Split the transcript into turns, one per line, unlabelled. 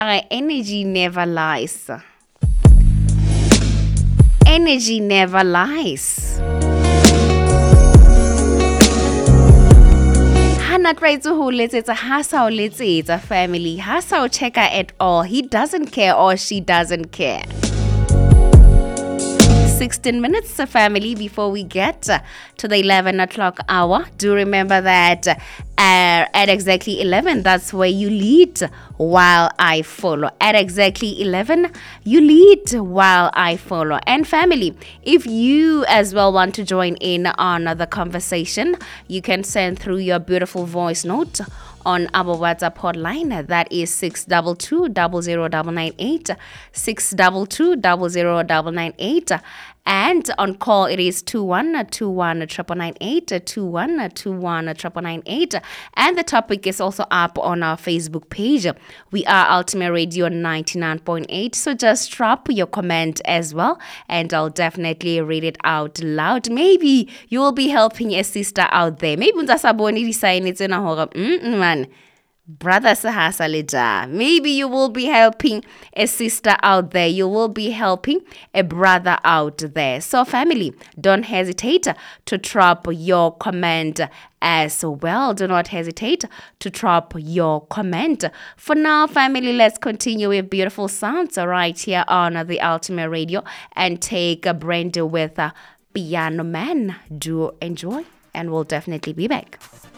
Energy never lies. Energy never lies. Hana tries to hold it. It's a hasa or it's a family. Hasa or checker at all. He doesn't care or she doesn't care. 16 minutes, family, before we get to the 11 o'clock hour. Do remember that at exactly 11, that's where you lead while I follow. At exactly 11, you lead while I follow. And family, if you as well want to join in on the conversation, you can send through your beautiful voice note on our WhatsApp hotline. That is 622-00998, 622-00998. And on call, it is 2121-998, 2121-998. And the topic is also up on our Facebook page. We are Ultimate Radio 99.8. So just drop your comment as well, and I'll definitely read it out loud. Maybe you will be helping a sister out there. Maybe man. Brother Sahasa Lida. Maybe you will be helping a sister out there. You will be helping a brother out there. So family, don't hesitate to drop your comment as well. Do not hesitate to drop your comment. For now, family, let's continue with beautiful sounds right here on the Ultimate Radio and take a brand with Piano Man. Do enjoy, and we'll definitely be back.